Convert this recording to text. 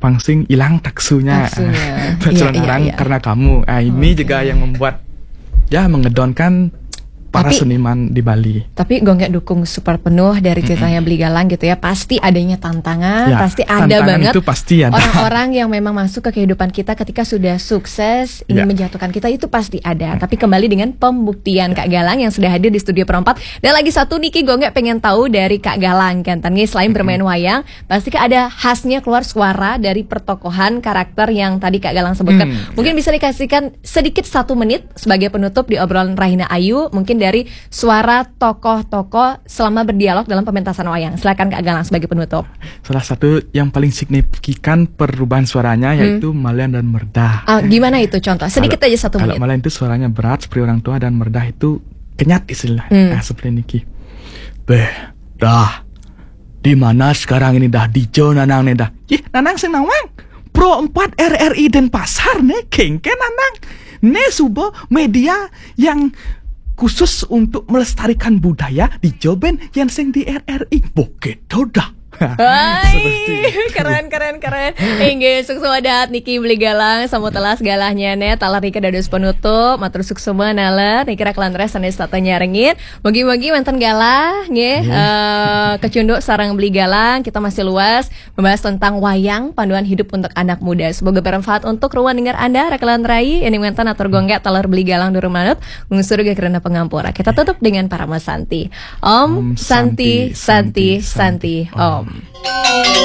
pangsing hilang taksunya. Iya. Karena kamu. Ini juga yang membuat mengedonkan para seniman di Bali. Tapi Gonggek dukung super penuh dari ceritanya Beli Galang gitu ya. Pasti adanya tantangan, pasti ada banget. Itu pasti ada. Orang-orang yang memang masuk ke kehidupan kita ketika sudah sukses ingin menjatuhkan kita, itu pasti ada. Tapi kembali dengan pembuktian Kak Galang yang sudah hadir di studio Perempat. Dan lagi satu Niki, Gonggek pengen tahu dari Kak Galang kan. Selain bermain wayang, pasti ada khasnya keluar suara dari pertokohan karakter yang tadi Kak Galang sebutkan. Mungkin bisa dikasihkan sedikit 1 menit sebagai penutup di obrolan Rahina Ayu, mungkin dari suara tokoh-tokoh selama berdialog dalam pementasan wayang. Silakan Kak Galang sebagai penutup. Salah satu yang paling signifikan perubahan suaranya yaitu Malian dan Merdah. Gimana itu contoh? Sedikit aja 1 menit. Kalau Malian itu suaranya berat seperti orang tua, dan Merdah itu kenyat istilah. Seperti Niki. Dah. Di mana sekarang ini dah dijo nanang nih dah. Nanang sing nawang. Pro 4 RRI Denpasar nih kengken nanang. Ne subo media yang khusus untuk melestarikan budaya di Joben yang sing di RRI. Begitu dah. Keren. Hingga sukses wadat Niki Beli Galang sama telah segalanya net talar Niki dados penutup matur suksema naler Niki raklantres sanes tatanya rengit bagi-bagi mantan galah nggih kecunduk sarang Beli Galang. Kita masih luas membahas tentang wayang panduan hidup untuk anak muda. Semoga bermanfaat untuk ruang dengar Anda raklan rai ini mantan atur Gonggek talar Beli Galang durung manut ngungsur ge karena pengampura. Kita tutup dengan para Santi. Om Santi Om.